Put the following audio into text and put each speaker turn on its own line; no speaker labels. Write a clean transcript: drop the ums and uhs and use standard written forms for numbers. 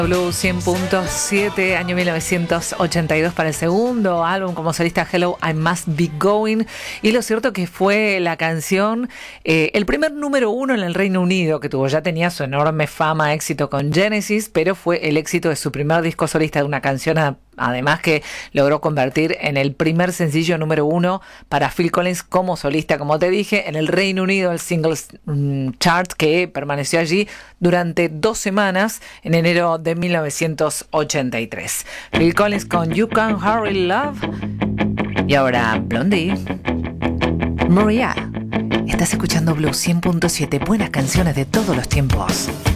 Blue 100.7, año 1982 para el segundo álbum como solista Hello, I Must Be Going. Y lo cierto que fue la canción, el primer número uno en el Reino Unido que tuvo. Ya tenía su enorme fama, éxito con Genesis, pero fue el éxito de su primer disco solista, de una canción además que logró convertir en el primer sencillo número uno para Phil Collins como solista, como te dije, en el Reino Unido, el Singles Chart, que permaneció allí durante 2 semanas en enero de 1983. Phil Collins con You Can't Hurry Love. Y ahora Blondie. Maria. Estás escuchando Blue 100.7, buenas canciones de todos los tiempos.